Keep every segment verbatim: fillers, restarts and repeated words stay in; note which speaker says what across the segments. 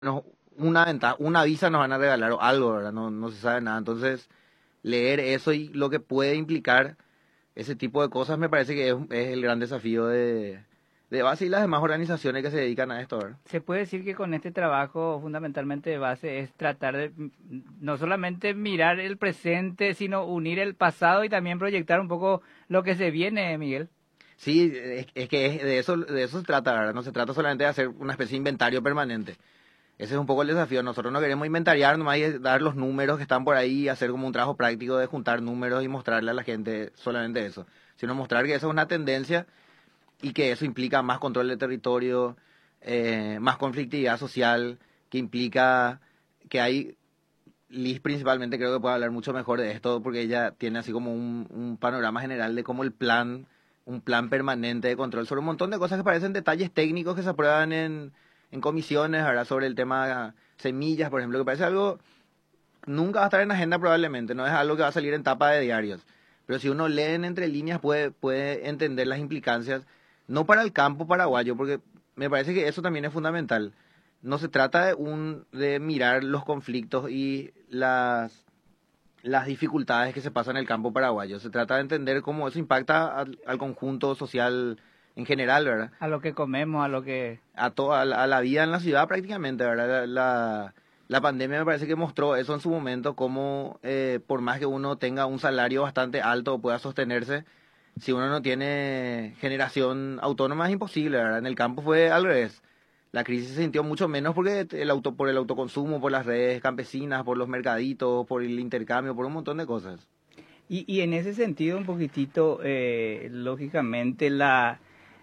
Speaker 1: menos una venta, una visa nos van a regalar o algo, ¿verdad? No, no se sabe nada. Entonces, leer eso y lo que puede implicar ese tipo de cosas me parece que es, es el gran desafío de, de base y las demás organizaciones que se dedican a esto, ¿verdad?
Speaker 2: Se puede decir que con este trabajo fundamentalmente de base es tratar de mm, no solamente mirar el presente, sino unir el pasado y también proyectar un poco lo que se viene, Miguel.
Speaker 1: Sí, es, es que es- de eso, de eso se trata, ¿verdad? No se trata solamente de hacer una especie de inventario permanente. Ese es un poco el desafío. Nosotros no queremos inventariar nomás y dar los números que están por ahí, hacer como un trabajo práctico de juntar números y mostrarle a la gente solamente eso. Sino mostrar que eso es una tendencia y que eso implica más control de territorio, eh, más conflictividad social, que implica que hay, Liz principalmente creo que puede hablar mucho mejor de esto porque ella tiene así como un, un panorama general de cómo el plan, un plan permanente de control sobre un montón de cosas que parecen detalles técnicos que se aprueban en, en comisiones, ¿verdad? Sobre el tema semillas, por ejemplo, que parece algo, nunca va a estar en agenda probablemente, no es algo que va a salir en tapa de diarios. Pero si uno lee en entre líneas puede, puede entender las implicancias, no para el campo paraguayo, porque me parece que eso también es fundamental. No se trata de, un, de mirar los conflictos y las, las dificultades que se pasan en el campo paraguayo. Se trata de entender cómo eso impacta al, al conjunto social en general, ¿verdad?
Speaker 2: A lo que comemos, a lo que...
Speaker 1: A toda a la vida en la ciudad prácticamente, ¿verdad? La, la, la pandemia me parece que mostró eso en su momento, cómo eh, por más que uno tenga un salario bastante alto o pueda sostenerse, si uno no tiene generación autónoma es imposible, ¿verdad? En el campo fue al revés. La crisis se sintió mucho menos porque el auto, por el autoconsumo, por las redes campesinas, por los mercaditos, por el intercambio, por un montón de cosas.
Speaker 2: Y, y en ese sentido, un poquitito, eh, lógicamente, la...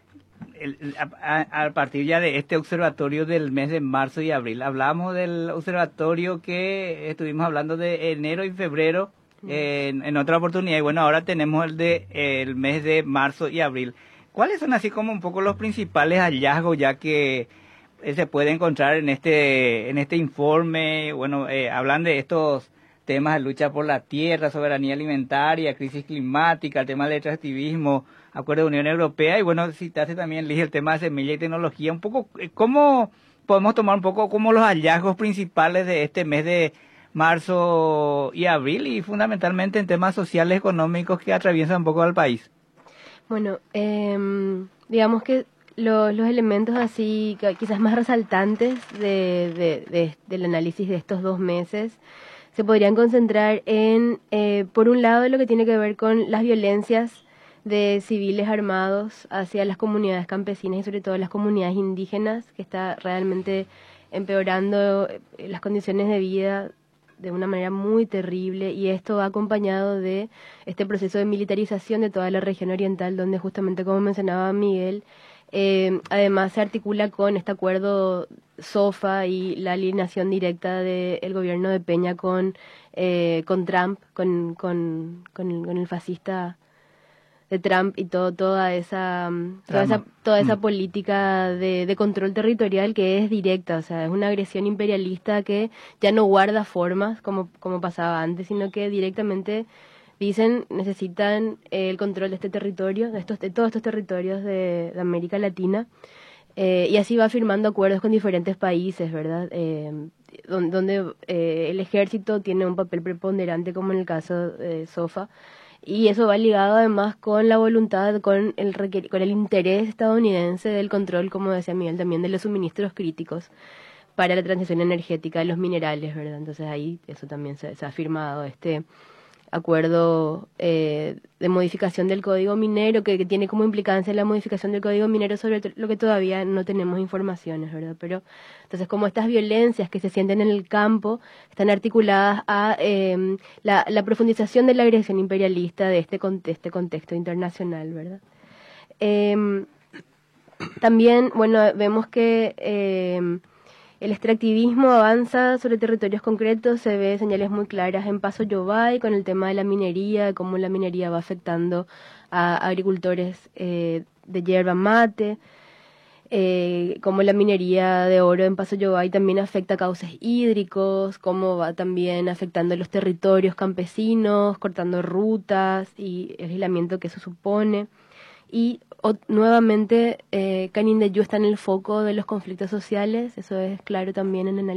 Speaker 2: el- a, a- a partir ya de este observatorio del mes de marzo y abril, hablamos del observatorio que estuvimos hablando de enero y febrero eh, en, en otra oportunidad, y bueno, ahora tenemos el de eh, el mes de marzo y abril. ¿Cuáles son así como un poco los principales hallazgos ya que eh, se puede encontrar en este en este informe? Bueno, eh, hablan de estos temas de lucha por la tierra, soberanía alimentaria, crisis climática, el tema del extractivismo, acuerdo de Unión Europea, y bueno, citaste también, Ligia, el tema de semilla y tecnología. Un poco, eh, ¿cómo podemos tomar un poco como los hallazgos principales de este mes de marzo y abril, y fundamentalmente en temas sociales, económicos que atraviesan un poco al país?
Speaker 3: Bueno, em, digamos que lo- los elementos así que quizás más resaltantes de, de- de- del análisis de estos dos meses se podrían concentrar en, eh, por un lado, lo que tiene que ver con las violencias de civiles armados hacia las comunidades campesinas y sobre todo las comunidades indígenas, que está realmente empeorando eh, las condiciones de vida de una manera muy terrible, y esto va acompañado de este proceso de militarización de toda la región oriental, donde justamente, como mencionaba Miguel, eh, además se articula con este acuerdo SOFA y la alineación directa del gobierno de Peña con, eh, con Trump, con, con, con, el, con el fascista de Trump y todo toda esa mm, toda esa
Speaker 2: Trama.
Speaker 3: toda esa
Speaker 2: Mm.
Speaker 3: política de, de control territorial que es directa, o sea, es una agresión imperialista que ya no guarda formas como como pasaba antes, sino que directamente dicen necesitan eh, el control de este territorio, de estos de todos estos territorios de, de América Latina, eh, y así va firmando acuerdos con diferentes países, ¿verdad? Eh, don- donde eh, el ejército tiene un papel preponderante, como en el caso de SOFA, y eso va ligado además con la voluntad, con el requer- con el interés estadounidense del control, como decía Miguel, también de los suministros críticos para la transición energética de los minerales, ¿verdad? Entonces ahí eso también se, se ha firmado, este acuerdo eh, de modificación del código minero, que, que tiene como implicancia la modificación del código minero sobre to- lo que todavía no tenemos informaciones, ¿verdad? Pero entonces, como estas violencias que se sienten en el campo están articuladas a eh, la, la profundización de la agresión imperialista de este, con- de este contexto internacional, ¿verdad? Em, También, bueno, vemos que eh, el extractivismo avanza sobre territorios concretos, se ve señales muy claras en Paso Yobay con el tema de la minería, de cómo la minería va afectando a agricultores eh, de yerba mate, eh, cómo la minería de oro en Paso Yobay también afecta cauces hídricos, cómo va también afectando los territorios campesinos, cortando rutas y el aislamiento que eso supone. y o, nuevamente eh, Canindeyú está en el foco de los conflictos sociales, eso es claro también en el